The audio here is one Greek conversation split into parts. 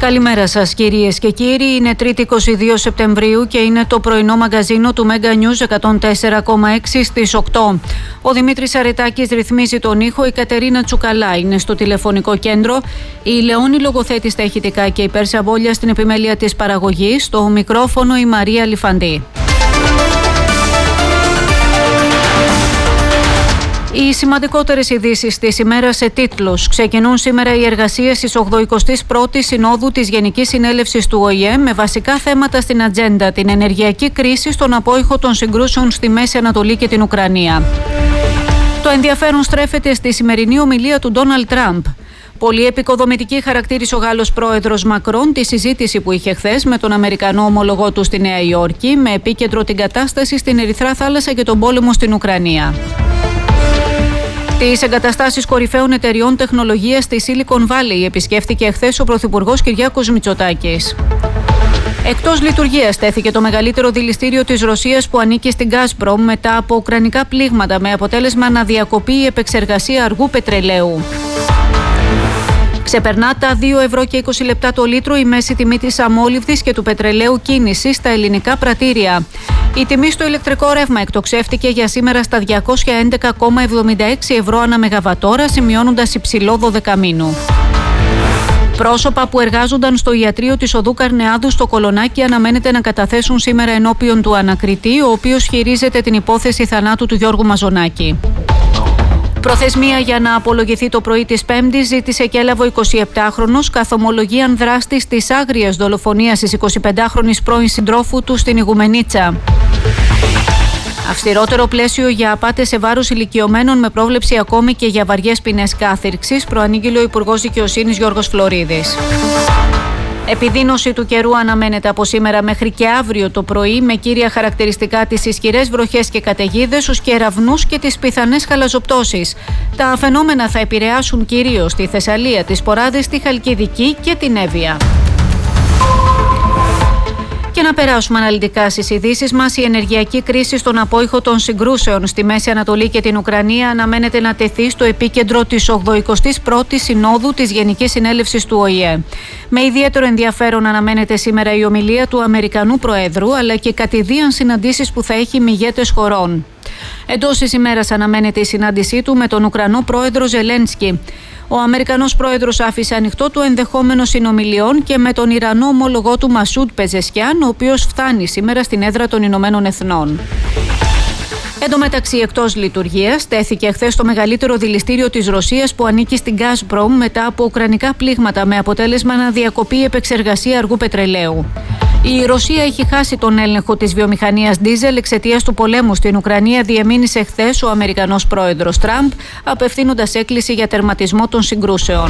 Καλημέρα σας κυρίες και κύριοι, είναι 3η 22 Σεπτεμβρίου και είναι το πρωινό μαγκαζίνο του Mega News 104,6 στις 8. Ο Δημήτρης Αρετάκης ρυθμίζει τον ήχο, η Κατερίνα Τσουκαλά είναι στο τηλεφωνικό κέντρο, η Λεόνη Λογοθέτη στα ηχητικά και η Πέρσα Βόλια στην επιμέλεια της παραγωγής, στο μικρόφωνο η Μαρία Λιφαντή. Οι σημαντικότερες ειδήσεις της ημέρας σε τίτλους. Ξεκινούν σήμερα οι εργασίες της 81ης Συνόδου της Γενικής Συνέλευσης του ΟΗΕ με βασικά θέματα στην ατζέντα, την ενεργειακή κρίση στον απόϊχο των συγκρούσεων στη Μέση Ανατολή και την Ουκρανία. Το ενδιαφέρον στρέφεται στη σημερινή ομιλία του Ντόναλντ Τραμπ. Πολύ επικοδομητική χαρακτήρισε ο Γάλλος πρόεδρος Μακρόν τη συζήτηση που είχε χθες με τον Αμερικανό ομολογό του στη Νέα Υόρκη, με επίκεντρο την κατάσταση στην Ερυθρά Θάλασσα και τον πόλεμο στην Ουκρανία. Τις εγκαταστάσεις κορυφαίων εταιριών τεχνολογίας στη Silicon Valley επισκέφθηκε χθες ο Πρωθυπουργός Κυριάκος Μητσοτάκης. Εκτός λειτουργίας τέθηκε το μεγαλύτερο δηληστήριο της Ρωσίας που ανήκει στην Gazprom μετά από ουκρανικά πλήγματα, με αποτέλεσμα να διακοπεί η επεξεργασία αργού πετρελαίου. Ξεπερνά τα 2 ευρώ και 20 λεπτά το λίτρο η μέση τιμή της αμόλυβδης και του πετρελαίου κίνησης στα ελληνικά πρατήρια. Η τιμή στο ηλεκτρικό ρεύμα εκτοξεύτηκε για σήμερα στα 211,76 ευρώ ανά μεγαβατόρα, σημειώνοντας υψηλό 12 μήνου. Πρόσωπα που εργάζονταν στο ιατρείο της οδού Καρνεάδου στο Κολονάκι αναμένεται να καταθέσουν σήμερα ενώπιον του ανακριτή, ο οποίος χειρίζεται την υπόθεση θανάτου του Γιώργου Μαζονάκη. Προθεσμία για να απολογηθεί το πρωί της Πέμπτης ζήτησε και έλαβε ο 27χρονος καθ' ομολογίαν δράστης της άγριας δολοφονίας της 25χρονης πρώην συντρόφου του στην Ιγουμενίτσα. Αυστηρότερο πλαίσιο για απάτες σε βάρος ηλικιωμένων με πρόβλεψη ακόμη και για βαριές ποινές κάθυρξης, προανήγγειλε ο Υπουργός Δικαιοσύνης Γιώργος Φλωρίδης. Επιδείνωση του καιρού αναμένεται από σήμερα μέχρι και αύριο το πρωί, με κύρια χαρακτηριστικά τις ισχυρές βροχές και καταιγίδες, τους κεραυνούς και τις πιθανές χαλαζοπτώσεις. Τα φαινόμενα θα επηρεάσουν κυρίως τη Θεσσαλία, τις Ποράδες, τη Χαλκιδική και την Εύβοια. Και να περάσουμε αναλυτικά στις ειδήσεις μας, η ενεργειακή κρίση στον απόϊχο των συγκρούσεων στη Μέση Ανατολή και την Ουκρανία αναμένεται να τεθεί στο επίκεντρο της 81ης Συνόδου της Γενικής Συνέλευσης του ΟΗΕ. Με ιδιαίτερο ενδιαφέρον αναμένεται σήμερα η ομιλία του Αμερικανού Προέδρου, αλλά και κατηδίαν συναντήσεις που θα έχει με ηγέτες χωρών. Εντός της ημέρας αναμένεται η συνάντησή του με τον Ουκρανό Πρόεδρο Ζελένσκι. Ο Αμερικανός Πρόεδρος άφησε ανοιχτό το ενδεχόμενο συνομιλιών και με τον Ιρανό ομολογό του Μασούντ Πεζεσκιάν, ο οποίος φτάνει σήμερα στην έδρα των Ηνωμένων Εθνών. Εν τω μεταξύ, εκτός λειτουργίας τέθηκε χθες το μεγαλύτερο δηληστήριο της Ρωσίας που ανήκει στην Gazprom μετά από ουκρανικά πλήγματα, με αποτέλεσμα να διακοπεί η επεξεργασία αργού πετρελαίου. Η Ρωσία έχει χάσει τον έλεγχο της βιομηχανίας ντίζελ εξαιτίας του πολέμου στην Ουκρανία, διεμήνυσε χθες ο Αμερικανός πρόεδρος Τραμπ, απευθύνοντας έκκληση για τερματισμό των συγκρούσεων.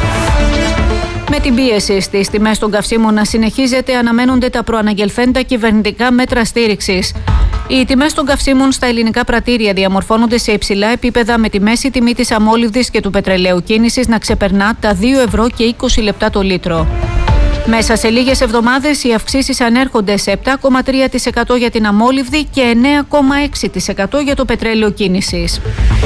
Με την πίεση στις τιμές των καυσίμων να συνεχίζεται, αναμένονται τα προαναγγελθέντα κυβερνητικά μέτρα στήριξης. Οι τιμές των καυσίμων στα ελληνικά πρατήρια διαμορφώνονται σε υψηλά επίπεδα, με τη μέση τιμή της αμόλυβδης και του πετρελαίου κίνησης να ξεπερνά τα 2 ευρώ και 20 λεπτά το λίτρο. Μέσα σε λίγες εβδομάδες οι αυξήσεις ανέρχονται σε 7,3% για την αμόλυβδη και 9,6% για το πετρέλαιο κίνησης.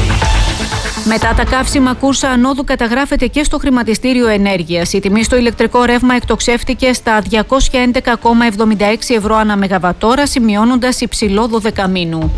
Μετά τα καύσιμα, κούρσα ανόδου καταγράφεται και στο χρηματιστήριο ενέργειας. Η τιμή στο ηλεκτρικό ρεύμα εκτοξεύτηκε στα 211,76 ευρώ ανά μεγαβατόρα, σημειώνοντας υψηλό 12 μήνου.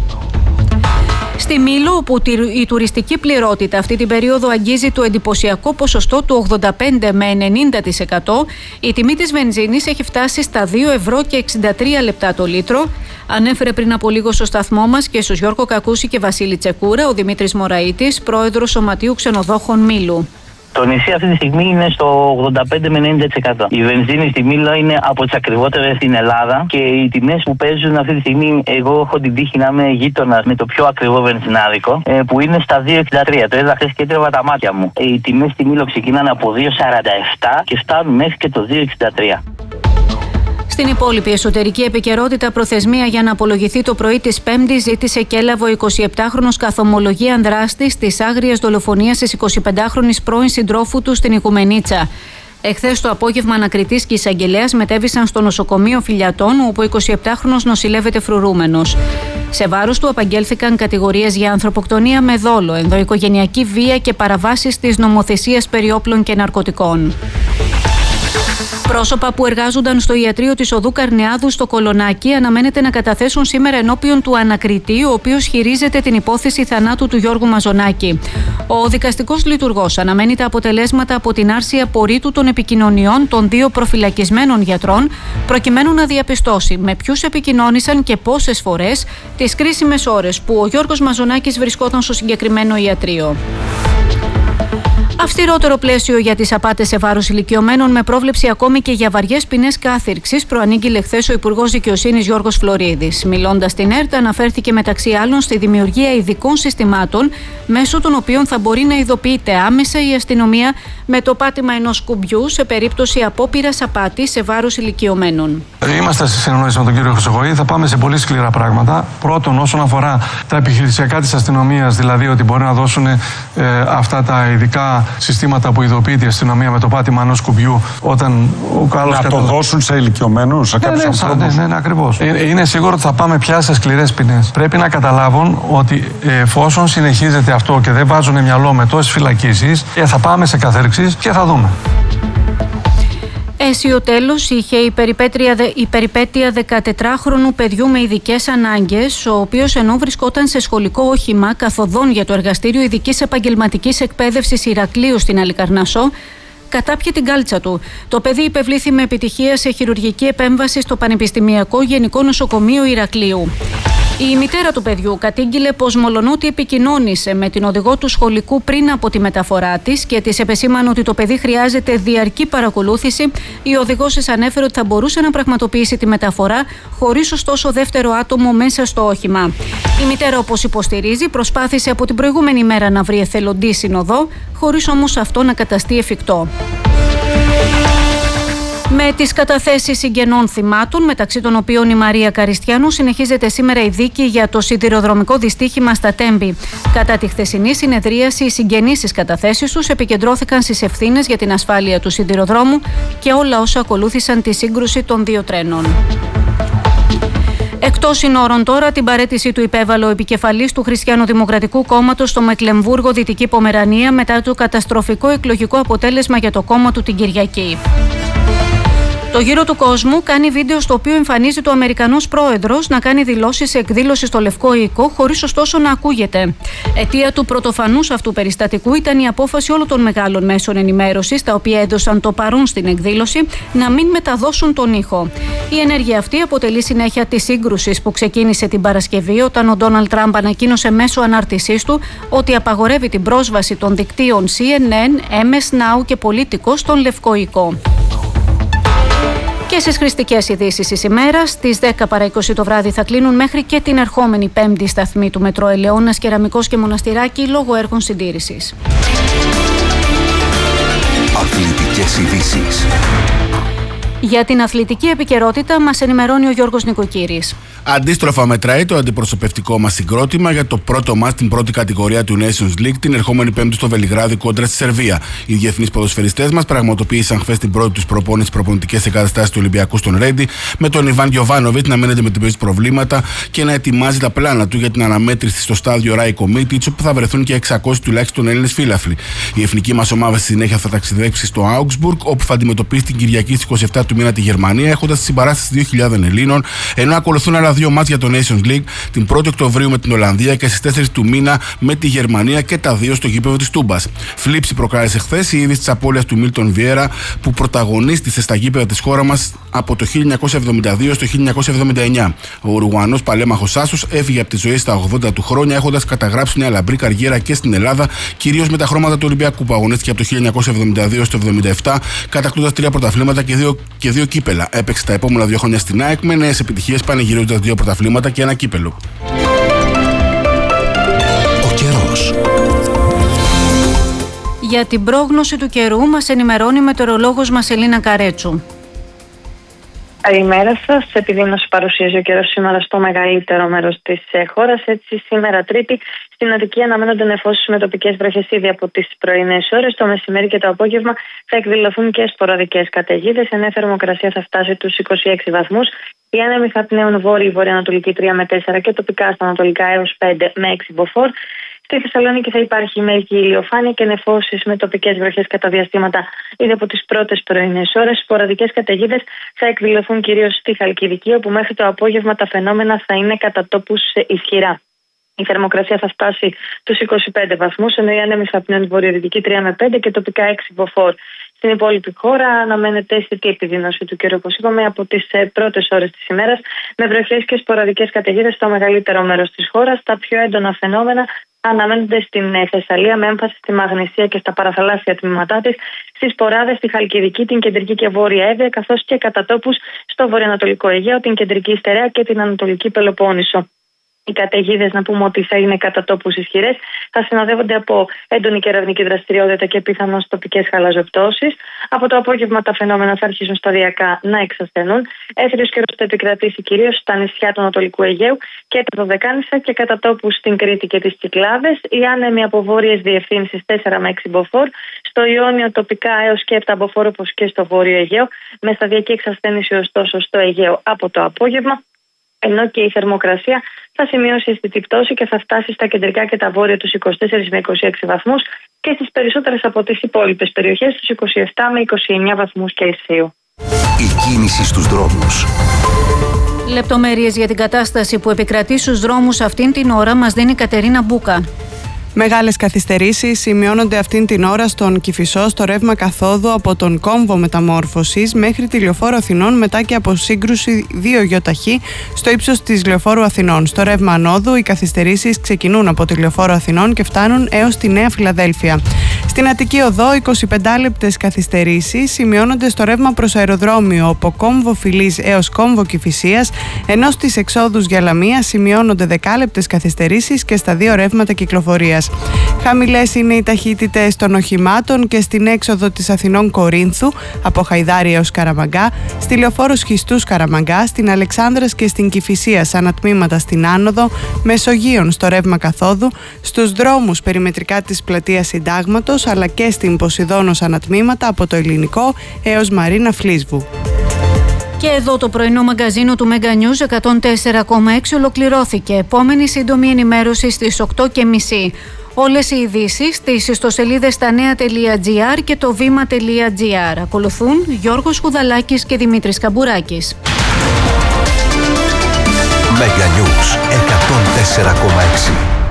Στη Μήλο, όπου η τουριστική πληρότητα αυτή την περίοδο αγγίζει το εντυπωσιακό ποσοστό του 85 με 90%, η τιμή της βενζίνης έχει φτάσει στα 2 ευρώ και 63 λεπτά το λίτρο, ανέφερε πριν από λίγο στο σταθμό μας και στους Γιώργο Κακούση και Βασίλη Τσεκούρα ο Δημήτρης Μωραΐτης, πρόεδρος Σωματείου Ξενοδόχων Μήλου. Το νησί αυτή τη στιγμή είναι στο 85 με 90%. Η βενζίνη στη Μήλο είναι από τις ακριβότερες στην Ελλάδα και οι τιμές που παίζουν αυτή τη στιγμή, εγώ έχω την τύχη να είμαι γείτονας με το πιο ακριβό βενζινάδικο, που είναι στα 2,63. Το είδα χθες και έτρεβα τα μάτια μου. Οι τιμές στη Μήλο ξεκινάνε από 2,47 και φτάνουν μέχρι και το 2,63. Στην υπόλοιπη εσωτερική επικαιρότητα, προθεσμία για να απολογηθεί το πρωί της Πέμπτης ζήτησε και έλαβε ο 27χρονος καθ' ομολογίαν δράστης της άγριας δολοφονίας της 25χρονης πρώην συντρόφου του στην Ιγουμενίτσα. Εχθές το απόγευμα, ανακριτής και εισαγγελέας μετέβησαν στο νοσοκομείο Φιλιατών, όπου ο 27χρονος νοσηλεύεται φρουρούμενος. Σε βάρος του απαγγέλθηκαν κατηγορίες για ανθρωποκτονία με δόλο, ενδοοικογενειακή βία και παραβάσεις της νομοθεσίας περί όπλων και ναρκωτικών. Πρόσωπα που εργάζονταν στο ιατρείο της οδού Καρνεάδου στο Κολονάκι αναμένεται να καταθέσουν σήμερα ενώπιον του ανακριτή, ο οποίος χειρίζεται την υπόθεση θανάτου του Γιώργου Μαζονάκη. Ο δικαστικός λειτουργός αναμένει τα αποτελέσματα από την άρση απορρίτου των επικοινωνιών των δύο προφυλακισμένων γιατρών, προκειμένου να διαπιστώσει με ποιους επικοινώνησαν και πόσες φορές τις κρίσιμες ώρες που ο Γιώργος Μαζονάκης βρισκόταν στο συγκεκριμένο ιατρείο. Αυστηρότερο πλαίσιο για τις απάτες σε βάρος ηλικιωμένων, με πρόβλεψη ακόμη και για βαριές ποινές κάθυρξης, προανήγγειλε χθες ο Υπουργός Δικαιοσύνης Γιώργος Φλωρίδης. Μιλώντας στην ΕΡΤ, αναφέρθηκε μεταξύ άλλων στη δημιουργία ειδικών συστημάτων, μέσω των οποίων θα μπορεί να ειδοποιείται άμεσα η αστυνομία με το πάτημα ενός κουμπιού σε περίπτωση απόπειρας απάτης σε βάρος ηλικιωμένων. Είμαστε στη συνεννόηση με τον κύριο Χρυσοχοΐδη. Θα πάμε σε πολύ σκληρά πράγματα. Πρώτον, όσον αφορά τα επιχειρησιακά της αστυνομίας, δηλαδή ότι μπορεί να δώσουν αυτά τα ειδικά συστήματα που ειδοποιείται η αστυνομία με το πάτημα ενός κουμπιού όταν ο άλλος το δώσουν σε ηλικιωμένους, σε κάποιους ανθρώπους. Ναι, ακριβώς. Είναι σίγουρο ότι θα πάμε πια σε σκληρές ποινές. Πρέπει να καταλάβουν ότι εφόσον συνεχίζεται αυτό και δεν βάζουν μυαλό με τόσες φυλακίσεις, θα πάμε σε καθέρξεις και θα δούμε. Αίσιο τέλος είχε η περιπέτεια 14χρονου παιδιού με ειδικές ανάγκες, ο οποίος ενώ βρισκόταν σε σχολικό όχημα καθοδόν για το εργαστήριο ειδικής επαγγελματικής εκπαίδευσης Ηρακλείου στην Αλικαρνασσό, κατάπιε την κάλτσα του. Το παιδί υπευλήθη με επιτυχία σε χειρουργική επέμβαση στο Πανεπιστημιακό Γενικό Νοσοκομείο Ηρακλείου. Η μητέρα του παιδιού κατήγγειλε πως μολονότι επικοινώνησε με την οδηγό του σχολικού πριν από τη μεταφορά της και της επεσήμανε ότι το παιδί χρειάζεται διαρκή παρακολούθηση, η οδηγός της ανέφερε ότι θα μπορούσε να πραγματοποιήσει τη μεταφορά χωρίς ωστόσο δεύτερο άτομο μέσα στο όχημα. Η μητέρα, όπως υποστηρίζει, προσπάθησε από την προηγούμενη μέρα να βρει εθελοντή συνοδό, χωρίς όμως αυτό να καταστεί εφικτό. Με τις καταθέσεις συγγενών θυμάτων, μεταξύ των οποίων η Μαρία Καριστιανού, συνεχίζεται σήμερα η δίκη για το σιδηροδρομικό δυστύχημα στα Τέμπη. Κατά τη χθεσινή συνεδρίαση, οι συγγενείς στις καταθέσεις τους επικεντρώθηκαν στις ευθύνες για την ασφάλεια του σιδηροδρόμου και όλα όσα ακολούθησαν τη σύγκρουση των δύο τρένων. Εκτός συνόρων τώρα, την παραίτηση του υπέβαλε ο επικεφαλής του Χριστιανοδημοκρατικού Κόμματος στο Μεκλεμβούργο, Δυτική Πομερανία, μετά το καταστροφικό εκλογικό αποτέλεσμα για το κόμμα του την Κυριακή. Το γύρο του κόσμου κάνει βίντεο στο οποίο εμφανίζεται ο Αμερικανός πρόεδρος να κάνει δηλώσεις σε εκδήλωση στο Λευκό Οίκο, χωρίς ωστόσο να ακούγεται. Αιτία του πρωτοφανούς αυτού περιστατικού ήταν η απόφαση όλων των μεγάλων μέσων ενημέρωσης, τα οποία έδωσαν το παρόν στην εκδήλωση, να μην μεταδώσουν τον ήχο. Η ενέργεια αυτή αποτελεί συνέχεια της σύγκρουσης που ξεκίνησε την Παρασκευή, όταν ο Ντόναλντ Τραμπ ανακοίνωσε μέσω ανάρτησής του ότι απαγορεύει την πρόσβαση των δικτύων CNN, MS Now και Πολιτικό στον Λευκό Οίκο. Και στις χρηστικές ειδήσεις της ημέρας, στις 10 παρά 20 το βράδυ θα κλείνουν μέχρι και την ερχόμενη Πέμπτη σταθμή του Μετρό Ελαιώνας, Κεραμικός και Μοναστηράκι λόγω έργων συντήρησης. Αθλητικές ειδήσεις. Για την αθλητική επικαιρότητα μας ενημερώνει ο Γιώργος Νικοκύρης. Αντίστροφα μετράει το αντιπροσωπευτικό μας συγκρότημα για το πρώτο μας στην πρώτη κατηγορία του Nations League την ερχόμενη Πέμπτη στο Βελιγράδι κόντρα στη Σερβία. Οι διεθνείς ποδοσφαιριστές μας πραγματοποίησαν χθες την πρώτη τους προπόνηση προπονητικές εγκαταστάσεις του Ολυμπιακού στον Ρέντι, με τον Ιβάν Γιοβάνοβιτ να μένεται με την προβλήματα και να ετοιμάζει τα πλάνα του για την αναμέτρηση στο στάδιο Ράικο Μίτιτς, όπου θα βρεθούν και 600 τουλάχιστον Έλληνες φύλαθλοι. Η εθνική μας ομάδα στη συνέχεια θα ταξιδέψει στο Augsburg, όπου θα αντιμετωπίσει την Κυριακή στις 27 του μήνα τη Γερμανία, έχοντας τη συμπαράσταση 2.000 Ελλήνων, ενώ ακολουθούν άλλα δύο μάτς για το Nations League, την 1η Οκτωβρίου με την Ολλανδία και στις 4 του μήνα με τη Γερμανία, και τα δύο στο γήπεδο της Τούμπας. Φλίψη προκάλεσε χθες η είδηση της απώλειας του Μίλτον Βιέρα, που πρωταγωνίστησε στα γήπεδα της χώρας μας από το 1972 στο 1979. Ο Ουρουγουανός παλέμαχος άσος έφυγε από τη ζωή στα 80 του χρόνια, έχοντας καταγράψει μια λαμπρή καριέρα και στην Ελλάδα, κυρίως με τα χρώματα του Ολυμπιακού, που αγωνίστηκε από το 1972 στο 1977, κατακτώντας 3 πρωταθλήματα και 2 κύπελα. Έπαιξε τα επόμενα 2 χρόνια στην ΑΕΚ με νέες επιτυχίες, πανηγυρίζοντας 2 πρωταθλήματα και 1 κύπελο. Ο καιρός. Για την πρόγνωση του καιρού μας ενημερώνει η μετεωρολόγος μας Ελίνα Καρέτσου. Καλημέρα σας. Επιδείνωση παρουσίαζει ο καιρός σήμερα στο μεγαλύτερο μέρος της χώρας. Έτσι, σήμερα Τρίτη, στην Αττική αναμένονται νεφώσεις με τοπικές βροχές ήδη από τις πρωινές ώρες. Το μεσημέρι και το απόγευμα θα εκδηλωθούν και σποραδικές καταιγίδες, ενώ η θερμοκρασία θα φτάσει τους 26 βαθμούς. Οι άνεμοι θα πνέουν βόρειο-βορειοανατολική 3 με 4 και τοπικά στα ανατολικά έως 5 με 6 μποφόρ. Στη Θεσσαλονίκη θα υπάρχει μερική ηλιοφάνεια και νεφώσεις με τοπικές βροχές κατά διαστήματα ήδη από τις πρώτες πρωινές ώρες. Σποραδικές καταιγίδες θα εκδηλωθούν κυρίως στη Χαλκιδική, όπου μέχρι το απόγευμα τα φαινόμενα θα είναι κατά τόπους ισχυρά. Η θερμοκρασία θα φτάσει τους 25 βαθμούς, ενώ οι άνεμοι θα πνέουν βορειοδυτική 3 με 5 και τοπικά 6 μποφόρ. Στην υπόλοιπη χώρα αναμένεται αισθητή επιδείνωση του καιρού, όπως είπαμε, από τις πρώτες ώρες της ημέρας, με βροχές και σποραδικές καταιγίδες στο μεγαλύτερο μέρος της χώρας. Τα πιο έντονα φαινόμενα αναμένονται στην Θεσσαλία, με έμφαση στη Μαγνησία και στα παραθαλάσσια τμήματά της, στις Ποράδες, στη Χαλκιδική, την κεντρική και βόρεια Εύβοια, καθώς και κατά τόπους στο βορειοανατολικό Αιγαίο, την κεντρική Ιστερέα και την ανατολική Πελοπόννησο. Οι καταιγίδες, να πούμε ότι θα είναι κατά τόπους ισχυρές, θα συνοδεύονται από έντονη κεραυνική δραστηριότητα και πιθανώς τοπικές χαλαζοπτώσεις. Από το απόγευμα τα φαινόμενα θα αρχίσουν σταδιακά να εξασθενούν. Έθριος καιρός θα επικρατήσει κυρίως στα νησιά του Ανατολικού Αιγαίου και τα Δωδεκάνησα και κατά τόπους στην Κρήτη και τις Κυκλάδες. Οι άνεμοι από βόρειες διευθύνσεις 4 με 6 μποφόρ. Στο Ιόνιο τοπικά έως και 7 μποφόρ, όπως και στο Βόρειο Αιγαίο, με σταδιακή εξασθένηση ωστόσο στο Αιγαίο από το απόγευμα. Ενώ και η θερμοκρασία θα σημειώσει αισθητή πτώση και θα φτάσει στα κεντρικά και τα βόρεια τους 24 με 26 βαθμούς και στις περισσότερες από τις υπόλοιπες περιοχές τους 27 με 29 βαθμούς Κελσίου. Η κίνηση στους δρόμους. Λεπτομέρειες για την κατάσταση που επικρατεί στους δρόμους αυτήν την ώρα μας δίνει η Κατερίνα Μπούκα. Μεγάλες καθυστερήσεις σημειώνονται αυτήν την ώρα στον Κηφισό στο ρεύμα καθόδου από τον κόμβο μεταμόρφωσης μέχρι τη Λεωφόρο Αθηνών, μετά και από σύγκρουση 2 γιοταχή στο ύψος της Λεωφόρου Αθηνών. Στο ρεύμα ανόδου οι καθυστερήσεις ξεκινούν από τη Λεωφόρο Αθηνών και φτάνουν έως τη Νέα Φιλαδέλφια. Στην Αττική Οδό 25 λεπτές καθυστερήσεις σημειώνονται στο ρεύμα προς αεροδρόμιο από κόμβο Φιλής έως κόμβο Κηφισίας, ενώ στις εξόδους για Λαμία σημειώνονται 10 λεπτές καθυστερήσεις και στα 2 ρεύματα κυκλοφορίας. Χαμηλές είναι οι ταχύτητες των οχημάτων και στην έξοδο της Αθηνών Κορίνθου από Χαϊδάρη έως Καραμαγκά, στη Λεωφόρο Σχιστούς Καραμαγκά, στην Αλεξάνδρας και στην Κηφισία σαν τμήματα στην άνοδο, Μεσογείων στο ρεύμα καθόδου, στους δρόμους περιμετρικά της πλατείας Συντάγματος, αλλά και στην Ποσειδώνος ανατμήματα από το Ελληνικό έως Μαρίνα Φλίσβου. Και εδώ το πρωινό μαγκαζίνο του Mega News 104,6 ολοκληρώθηκε. Επόμενη σύντομη ενημέρωση στις 8:30. Όλες οι ειδήσεις στις ιστοσελίδες stanea.gr και το vima.gr. Ακολουθούν Γιώργος Χουδαλάκης και Δημήτρης Καμπουράκης. Mega News 104,6.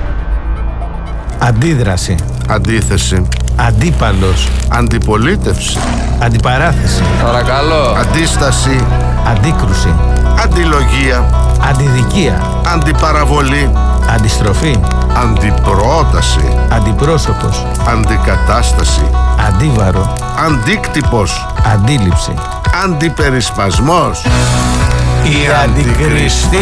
Αντίδραση. Αντίθεση. Αντίπαλος. Αντιπολίτευση. Αντιπαράθεση. Παρακαλώ. Αντίσταση. Αντίκρουση. Αντιλογία. Αντιδικία. Αντιπαραβολή. Αντιστροφή. Αντιπρόταση. Αντιπρόσωπος. Αντικατάσταση. Αντίβαρο. Αντίκτυπος. Αντίληψη. Αντιπερισπασμός. Η αντικριστή